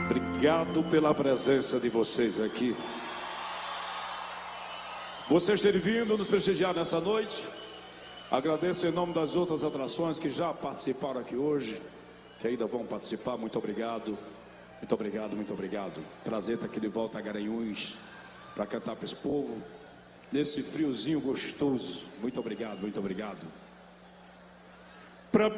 Obrigado pela presença de vocês aqui. Vocês terem vindo nos prestigiar nessa noite. Agradeço em nome das outras atrações que já participaram aqui hoje, que ainda vão participar. Muito obrigado. Muito obrigado, muito obrigado. Prazer estar aqui de volta a Garanhuns para cantar para esse povo nesse friozinho gostoso. Muito obrigado, muito obrigado.